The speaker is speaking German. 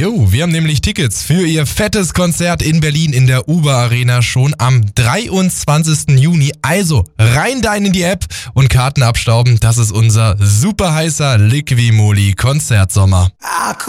Jo, wir haben nämlich Tickets für ihr fettes Konzert in Berlin in der Uber Arena schon am 23. Juni. Also rein in die App und Karten abstauben. Das ist unser super heißer Liqui Moly Konzertsommer.